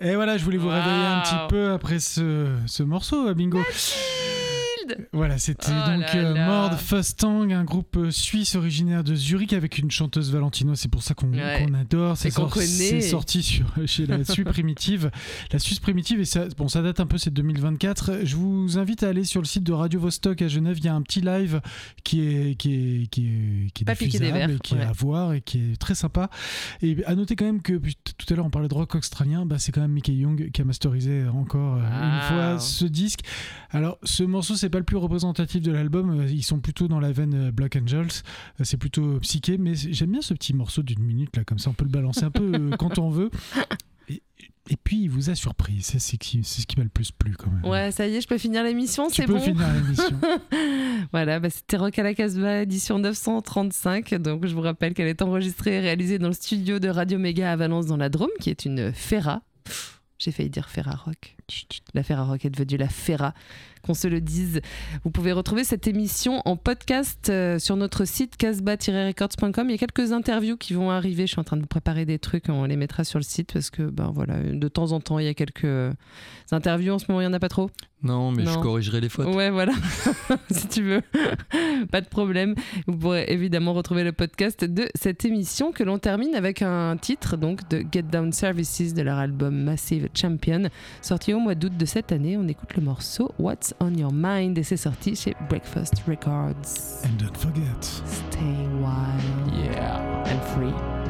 Et voilà, je voulais vous réveiller un petit peu après ce morceau, bingo. Voilà, c'était Mord Fustang, un groupe suisse originaire de Zurich avec une chanteuse valentino. C'est pour ça qu'on adore. C'est sorti chez la Suisse Primitive. La Suisse Primitive, et ça date un peu, c'est 2024. Je vous invite à aller sur le site de Radio Vostok à Genève. Il y a un petit live qui est diffusable et qui est à voir et qui est très sympa. Et à noter quand même que tout à l'heure on parlait de rock australien, c'est quand même Mickey Young qui a masterisé encore une fois ce disque. Alors ce morceau, c'est pas le plus représentatif de l'album, ils sont plutôt dans la veine Black Angels, c'est plutôt psyché, mais j'aime bien ce petit morceau d'une minute là, comme ça on peut le balancer un peu quand on veut. Et puis il vous a surpris, c'est ce qui m'a le plus plu quand même. Ouais, ça y est, je peux finir l'émission, c'est bon. Tu peux finir l'émission. Voilà, c'était Rock à la Casbah, édition 935. Donc je vous rappelle qu'elle est enregistrée et réalisée dans le studio de Radio Méga à Valence dans la Drôme, qui est une Ferra. J'ai failli dire Ferra Rock. La Ferra Rock est devenue la Ferra, qu'on se le dise. Vous pouvez retrouver cette émission en podcast sur notre site casbah-records.com. Il y a quelques interviews qui vont arriver. Je suis en train de vous préparer des trucs. On les mettra sur le site parce que de temps en temps, il y a quelques interviews. En ce moment, il n'y en a pas trop. Non, mais je corrigerai les fautes. Ouais, voilà. Si tu veux. Pas de problème. Vous pourrez évidemment retrouver le podcast de cette émission que l'on termine avec un titre donc, de Get Down Services de leur album Massive Champion, sorti au mois d'août de cette année. On écoute le morceau What's on Your Mind et c'est sorti chez Breakfast Records. And don't forget, stay wild and free.